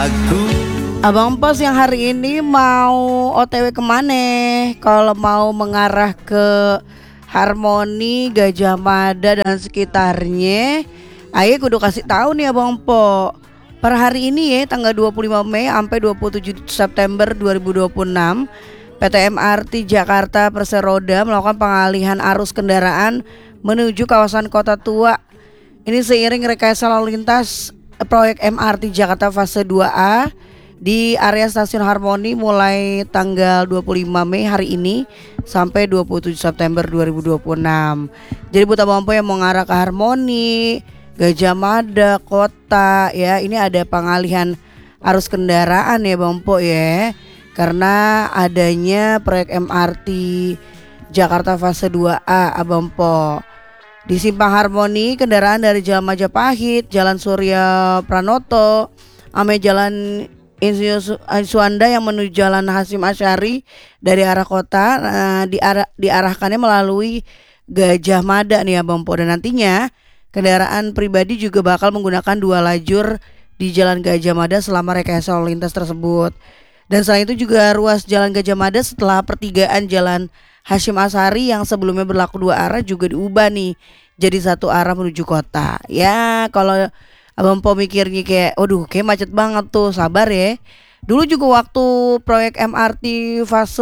Abang Pos yang hari ini mau OTW kemana? Kalau mau mengarah ke Harmoni, Gajah Mada dan sekitarnya, ayo kudu kasih tahu nih Abang Po. Per hari ini ya tanggal 25 Mei sampai 27 September 2026, PT MRT Jakarta Perseroda melakukan pengalihan arus kendaraan menuju kawasan Kota Tua. Ini seiring rekayasa lalu lintas proyek MRT Jakarta fase 2A di area Stasiun Harmoni mulai tanggal 25 Mei hari ini sampai 27 September 2026. Jadi buat Abang Po yang mau ngarah ke Harmoni, Gajah Mada, Kota ya, ini ada pengalihan arus kendaraan ya Bang Po ya, karena adanya proyek MRT Jakarta fase 2A Abang Po. Di Simpang Harmoni, kendaraan dari Jalan Majapahit, Jalan Surya Pranoto, ame Jalan Insinyur Suanda yang menuju Jalan Hasyim Asyari dari arah kota diarahkannya melalui Gajah Mada nih Abang Po. Dan nantinya kendaraan pribadi juga bakal menggunakan 2 lajur di Jalan Gajah Mada selama rekayasa lalu lintas tersebut. Dan selain itu juga ruas Jalan Gajah Mada setelah pertigaan Jalan Hasyim Asyari yang sebelumnya berlaku 2 arah juga diubah nih jadi 1 arah menuju kota. Ya kalau Abang Po mikirnya kayak, waduh kayak macet banget tuh, sabar ya. Dulu juga waktu proyek MRT fase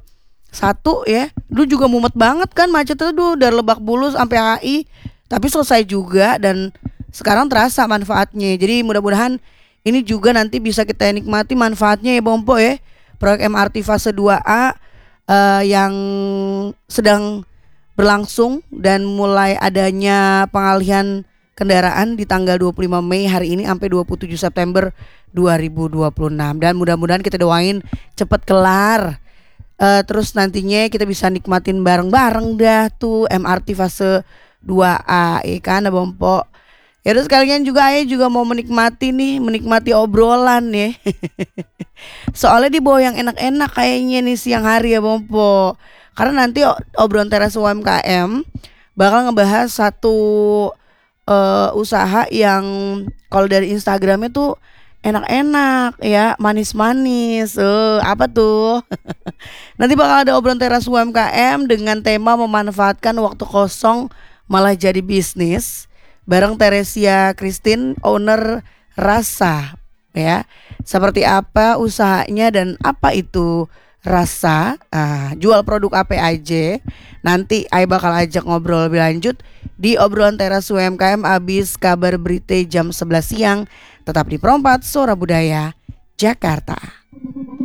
1 ya, dulu juga mumet banget kan macetnya tuh dari Lebak Bulus sampai HI. Tapi selesai juga dan sekarang terasa manfaatnya. Jadi mudah-mudahan ini juga nanti bisa kita nikmati manfaatnya ya Bang Po ya. Proyek MRT fase 2A yang sedang berlangsung dan mulai adanya pengalihan kendaraan di tanggal 25 Mei hari ini sampai 27 September 2026. Dan mudah-mudahan kita doain cepet kelar. Terus nantinya kita bisa nikmatin bareng-bareng dah tuh MRT fase 2A ya kan Abang Po. Ya udah sekalian juga Ayah juga mau menikmati obrolan ya. Soalnya dibawa yang enak-enak kayaknya nih siang hari ya Bang Po. Karena nanti obrolan teras UMKM bakal ngebahas satu usaha yang kalau dari Instagramnya tuh enak-enak ya, manis-manis. Apa tuh? Nanti bakal ada obrolan teras UMKM dengan tema memanfaatkan waktu kosong malah jadi bisnis bareng Teresia Christine, owner Rasa ya. Seperti apa usahanya dan apa itu Rasa, jual produk apa aja. Nanti Ai bakal ajak ngobrol lebih lanjut di obrolan teras UMKM abis kabar berita jam 11 siang. Tetap di Perompat Suara Budaya Jakarta.